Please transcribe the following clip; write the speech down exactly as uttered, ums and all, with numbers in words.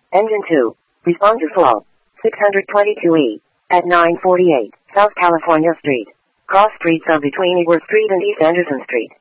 Engine two. Respond to fall. six twenty-two E. At nine forty-eight South California Street. Cross streets are between Ewart Street and East Anderson Street.